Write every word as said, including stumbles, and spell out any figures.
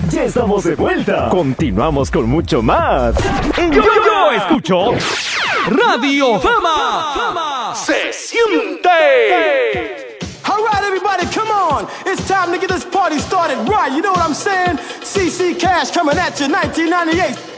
Ya estamos de vuelta. Continuamos con mucho más. Yo, yo, yo escucho Radio Fama. Fama se siente. All right, everybody, come on. It's time to get this party started right. You know what I'm saying? C C Cash coming at you, nineteen ninety-eight.